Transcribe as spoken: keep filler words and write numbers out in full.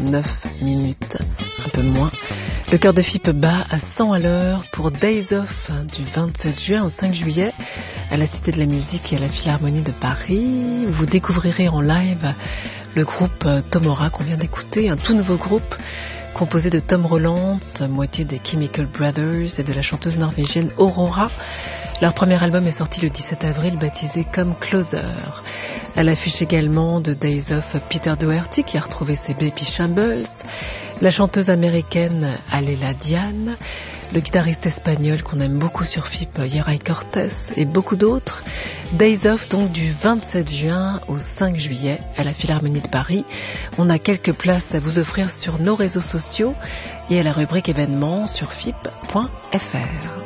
neuf minutes, un peu moins. Le cœur de F I P bat à cent à l'heure pour Days Off du vingt-sept juin au cinq juillet à la Cité de la Musique et à la Philharmonie de Paris. Vous découvrirez en live le groupe Tomora qu'on vient d'écouter, un tout nouveau groupe composé de Tom Roland, moitié des Chemical Brothers, et de la chanteuse norvégienne Aurora. Leur premier album est sorti le dix-sept avril, baptisé Come Closer. À l'affiche également de Days Off, Peter Doherty qui a retrouvé ses Baby Shambles, la chanteuse américaine Alela Diane, le guitariste espagnol qu'on aime beaucoup sur F I P, Yeray Cortés, et beaucoup d'autres. Days Off donc du vingt-sept juin au cinq juillet à la Philharmonie de Paris. On a quelques places à vous offrir sur nos réseaux sociaux et à la rubrique événements sur F I P point F R.